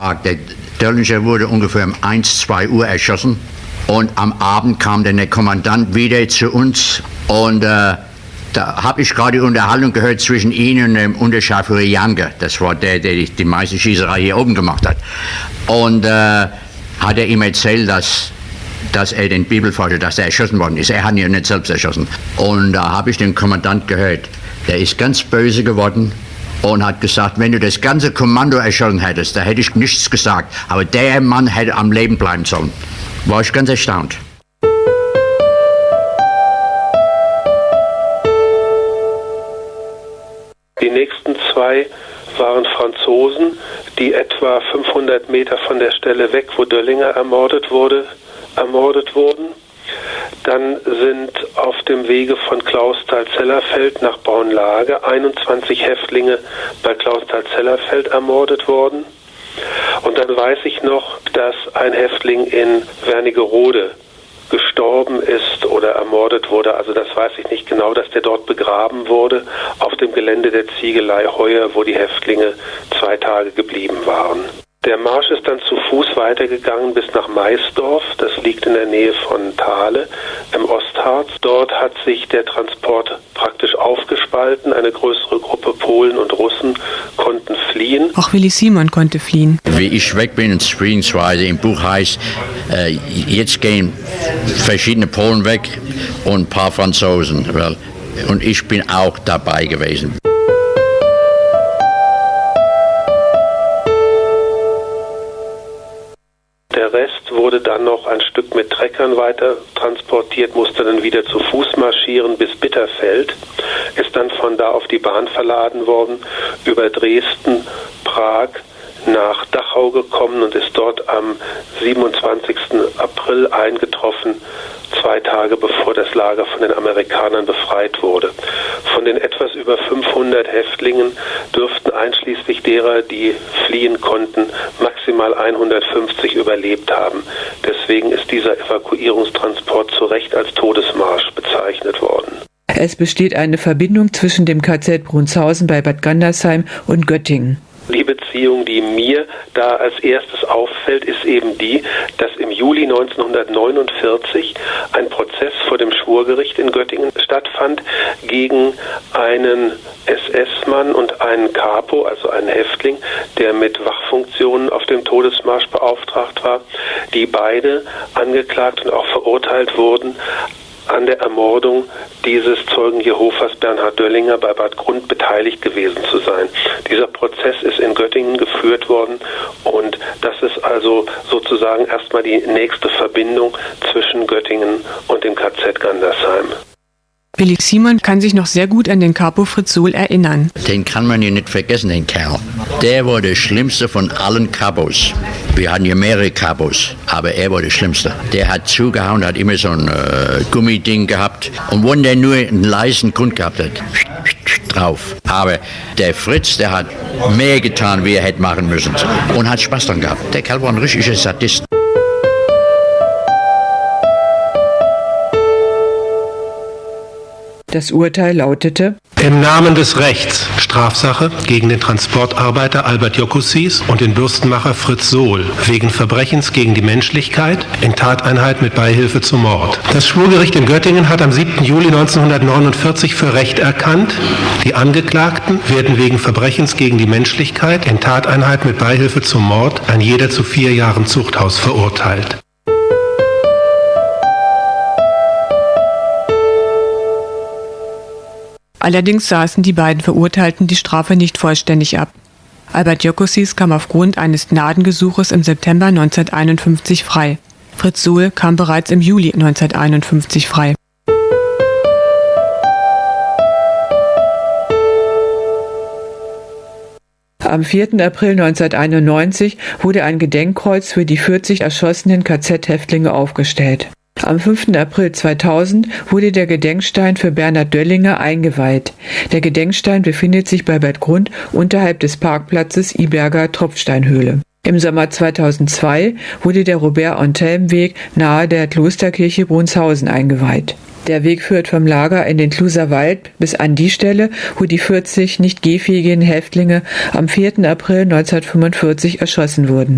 Der Döllinger wurde ungefähr um 1, 2 Uhr erschossen und am Abend kam dann der Kommandant wieder zu uns und da habe ich gerade die Unterhaltung gehört zwischen ihm und dem Unterscharführer Janke. Das war der die meiste Schießerei hier oben gemacht hat. Und hat er ihm erzählt, dass er den Bibelforscher, dass er erschossen worden ist. Er hat ihn ja nicht selbst erschossen. Und da habe ich den Kommandant gehört. Der ist ganz böse geworden und hat gesagt, wenn du das ganze Kommando erschossen hättest, da hätte ich nichts gesagt. Aber der Mann hätte am Leben bleiben sollen. War ich ganz erstaunt. Die nächsten 2 waren Franzosen, die etwa 500 Meter von der Stelle weg, wo Döllinger ermordet wurden. Dann sind auf dem Wege von Clausthal-Zellerfeld nach Braunlage 21 Häftlinge bei Clausthal-Zellerfeld ermordet worden. Und dann weiß ich noch, dass ein Häftling in Wernigerode gestorben ist oder ermordet wurde, also das weiß ich nicht genau, dass der dort begraben wurde, auf dem Gelände der Ziegelei Heuer, wo die Häftlinge 2 Tage geblieben waren. Der Marsch ist dann zu Fuß weitergegangen bis nach Maisdorf, das liegt in der Nähe von Thale im Ostharz. Dort hat sich der Transport praktisch aufgespalten, eine größere Gruppe Polen und Russen konnten fliehen. Auch Willi Simon konnte fliehen. Wie ich weg bin, beziehungsweise im Buch heißt, jetzt gehen verschiedene Polen weg und ein paar Franzosen. Und ich bin auch dabei gewesen. Der Rest wurde dann noch ein Stück mit Treckern weiter transportiert, musste dann wieder zu Fuß marschieren bis Bitterfeld, ist dann von da auf die Bahn verladen worden, über Dresden, Prag nach Dachau gekommen und ist dort am 27. April eingetroffen, 2 Tage bevor das Lager von den Amerikanern befreit wurde. Von den etwas über 500 Häftlingen dürften einschließlich derer, die fliehen konnten, maximal 150 überlebt haben. Deswegen ist dieser Evakuierungstransport zu Recht als Todesmarsch bezeichnet worden. Es besteht eine Verbindung zwischen dem KZ Brunshausen bei Bad Gandersheim und Göttingen. Die Beziehung, die mir da als erstes auffällt, ist eben die, dass im Juli 1949 ein Prozess vor dem Schwurgericht in Göttingen stattfand gegen einen SS-Mann und einen Capo, also einen Häftling, der mit Wachfunktionen auf dem Todesmarsch beauftragt war, die beide angeklagt und auch verurteilt wurden, an der Ermordung dieses Zeugen Jehovas Bernhard Döllinger bei Bad Grund beteiligt gewesen zu sein. Dieser Prozess ist in Göttingen geführt worden und das ist also sozusagen erstmal die nächste Verbindung zwischen Göttingen und dem KZ Gandersheim. Willi Simon kann sich noch sehr gut an den Capo Fritz Sohl erinnern. Den kann man ja nicht vergessen, den Kerl. Der war der schlimmste von allen Capos. Wir hatten ja mehrere Capos, aber er war der schlimmste. Der hat zugehauen, hat immer so ein Gummiding gehabt. Und wenn der nur einen leisen Grund gehabt hat, drauf. Aber der Fritz, der hat mehr getan, wie er hätte machen müssen. Und hat Spaß dran gehabt. Der Kerl war ein richtiger Sadist. Das Urteil lautete: Im Namen des Rechts Strafsache gegen den Transportarbeiter Albert Jokossis und den Bürstenmacher Fritz Sohl wegen Verbrechens gegen die Menschlichkeit in Tateinheit mit Beihilfe zum Mord. Das Schwurgericht in Göttingen hat am 7. Juli 1949 für Recht erkannt, die Angeklagten werden wegen Verbrechens gegen die Menschlichkeit in Tateinheit mit Beihilfe zum Mord an jeder zu 4 Jahren Zuchthaus verurteilt. Allerdings saßen die beiden Verurteilten die Strafe nicht vollständig ab. Albert Jokossis kam aufgrund eines Gnadengesuches im September 1951 frei. Fritz Sohl kam bereits im Juli 1951 frei. Am 4. April 1991 wurde ein Gedenkkreuz für die 40 erschossenen KZ-Häftlinge aufgestellt. Am 5. April 2000 wurde der Gedenkstein für Bernhard Döllinger eingeweiht. Der Gedenkstein befindet sich bei Bad Grund unterhalb des Parkplatzes Iberger Tropfsteinhöhle. Im Sommer 2002 wurde der Robert-Antelm-Weg nahe der Klosterkirche Brunshausen eingeweiht. Der Weg führt vom Lager in den Cluser Wald bis an die Stelle, wo die 40 nicht gehfähigen Häftlinge am 4. April 1945 erschossen wurden.